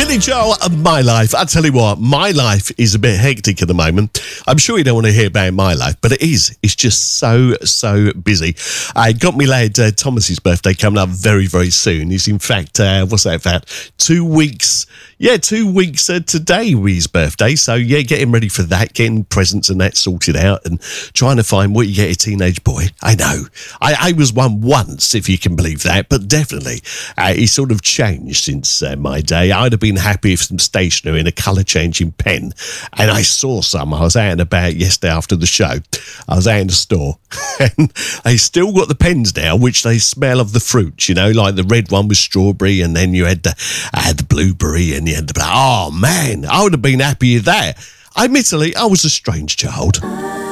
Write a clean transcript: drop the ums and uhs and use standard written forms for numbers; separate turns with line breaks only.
Billy Joel and My Life. I tell you what, my life is a bit hectic at the moment. I'm sure you don't want to hear about my life, but it is. It's just so busy. I got me lad Thomas's birthday coming up very, very soon. He's in fact, what's that about? 2 weeks. Yeah, 2 weeks today was his birthday. So yeah, getting ready for that, getting presents and that sorted out and trying to find what you get a teenage boy. I know. I was one once, if you can believe that, but definitely he's sort of changed since my day. I'd have been happy if some stationery and a colour changing pen, and I saw some. I was out and about yesterday after the show. I was out in the store and they still got the pens now, which they smell of the fruits, you know, like the red one was strawberry, and then you had the blueberry, and you had oh man, I would have been happy with that. Admittedly, I was a strange child.